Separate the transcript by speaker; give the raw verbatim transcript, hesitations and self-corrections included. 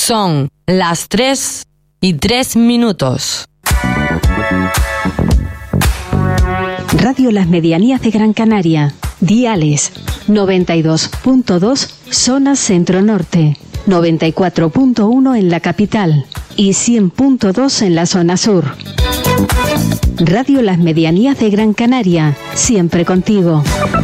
Speaker 1: Son las tres y tres minutos.
Speaker 2: Radio Las Medianías de Gran Canaria. Diales noventa y dos punto dos zona centro-norte, noventa y cuatro punto uno en la capital y cien punto dos en la zona sur. Radio Las Medianías de Gran Canaria, siempre contigo.